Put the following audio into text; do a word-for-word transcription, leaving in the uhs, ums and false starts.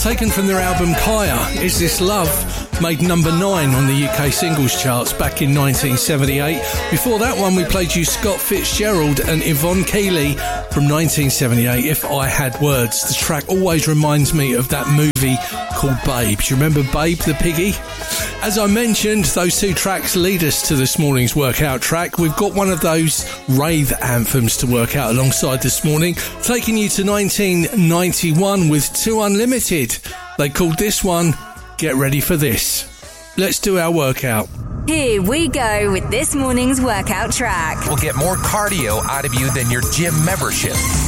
taken from their album Kaya. Is This Love? Made number nine on the U K singles charts back in nineteen seventy-eight. Before that one, we played you Scott Fitzgerald and Yvonne Keeley from nineteen seventy-eight, If I Had Words. The track always reminds me of that movie called Babe. Do you remember Babe the piggy? As I mentioned, those two tracks lead us to this morning's workout track. We've got one of those rave anthems to work out alongside this morning, taking you to nineteen ninety-one with Two Unlimited. They called this one Get Ready for This. Let's do our workout. Here we go with this morning's workout track. We'll get more cardio out of you than your gym membership.